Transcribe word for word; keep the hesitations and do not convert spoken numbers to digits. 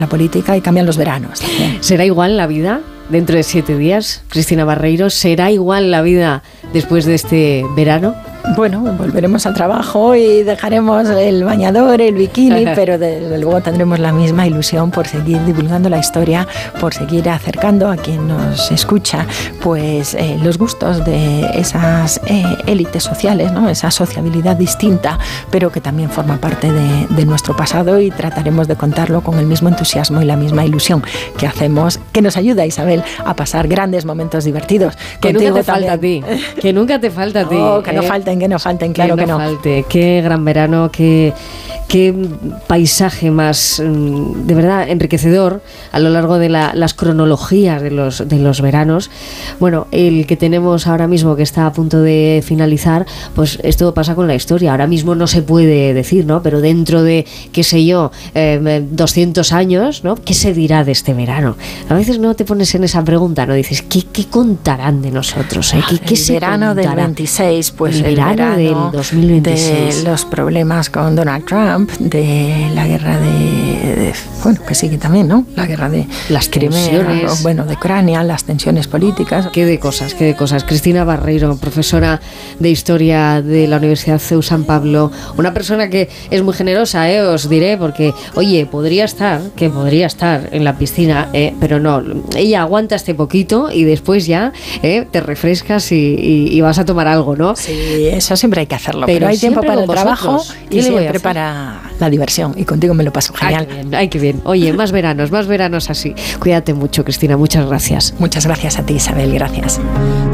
la política y cambian los veranos también. ¿Será igual la vida dentro de siete días, Cristina Barreiro? ¿Será igual la vida después de este verano? Bueno, volveremos al trabajo y dejaremos el bañador, el bikini, pero desde luego tendremos la misma ilusión por seguir divulgando la historia, por seguir acercando a quien nos escucha pues eh, los gustos de esas eh, élites sociales, ¿no? Esa sociabilidad distinta, pero que también forma parte de, de nuestro pasado, y trataremos de contarlo con el mismo entusiasmo y la misma ilusión que hacemos, que nos ayuda, Isabel, a pasar grandes momentos divertidos. Que nunca te falta a ti, que nunca te falta a ti. Oh, que no falta que no falten, claro que no. Que no falte. Qué gran verano, qué, qué paisaje más, de verdad, enriquecedor a lo largo de la, las cronologías de los, de los veranos. Bueno, el que tenemos ahora mismo, que está a punto de finalizar, pues esto pasa con la historia. Ahora mismo no se puede decir, ¿no? Pero dentro de, qué sé yo, eh, doscientos años, ¿no? ¿Qué se dirá de este verano? A veces no te pones en esa pregunta, ¿no? Dices, ¿qué, qué contarán de nosotros? ¿Eh? ¿Qué, qué el se verano contará? del veintiséis, pues el, el verano, verano del dos mil veintiséis. De los problemas con Donald Trump, de la guerra de, de bueno, que sigue también, ¿no? La guerra de las tensiones, bueno, de Ucrania, las tensiones políticas. Qué de cosas, qué de cosas. Cristina Barreiro, profesora de Historia de la Universidad C E U San Pablo, una persona que es muy generosa, ¿eh? Os diré, porque, oye, podría estar, que podría estar en la piscina, ¿eh? Pero no, ella aguanta este poquito y después ya ¿eh? te refrescas y, y, y vas a tomar algo, ¿no? Sí, eso siempre hay que hacerlo, pero, pero hay tiempo para el trabajo y siempre para la diversión, y contigo me lo paso genial. Ay, qué bien, ay, qué bien. Oye, más veranos, más veranos así. Cuídate mucho, Cristina, muchas gracias. Muchas gracias a ti, Isabel, gracias.